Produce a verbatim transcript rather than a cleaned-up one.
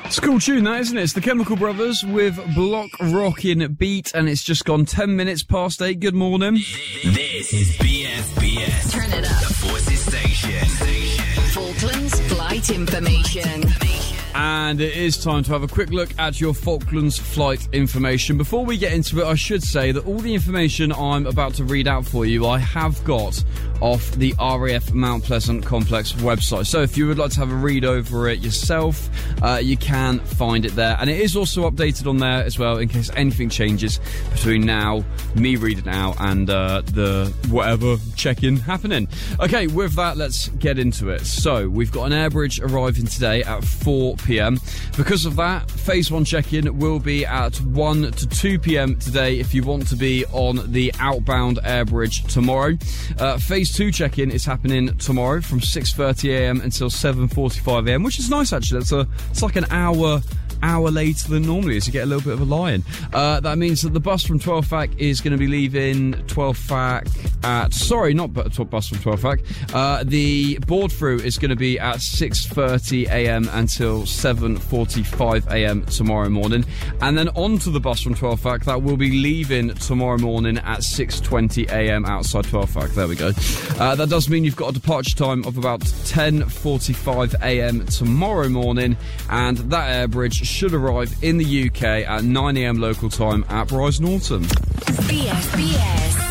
It's a cool tune, that, isn't it? It's the Chemical Brothers with Block Rockin' Beat, and it's just gone ten minutes past eight. Good morning. This is B F B S. Turn it up. The Forces Station. Falklands Flight Information. And it is time to have a quick look at your Falklands flight information. Before we get into it, I should say that all the information I'm about to read out for you, I have got off the R A F Mount Pleasant Complex website. So if you would like to have a read over it yourself, uh, you can find it there. And it is also updated on there as well in case anything changes between now, me reading it out, and uh, the whatever check-in happening. Okay, with that, let's get into it. So we've got an air bridge arriving today at four p.m. Because of that, phase one check-in will be at one to two p.m. today if you want to be on the outbound air bridge tomorrow. Uh, phase two check-in is happening tomorrow from six thirty a.m. until seven forty-five a.m, which is nice actually. It's, a, it's like an hour... hour later than normally, so you get a little bit of a lie-in. Uh, that means that the bus from twelve F A C is going to be leaving twelve F A C at... Sorry, not bus from twelve F A C. Uh, the board through is going to be at six thirty a.m. until seven forty-five a.m. tomorrow morning. And then onto the bus from twelve F A C, that will be leaving tomorrow morning at six twenty a.m. outside twelve F A C. There we go. Uh, that does mean you've got a departure time of about ten forty-five a.m. tomorrow morning, and that air bridge should arrive in the U K at nine a.m. local time at Brize Norton. B F B S.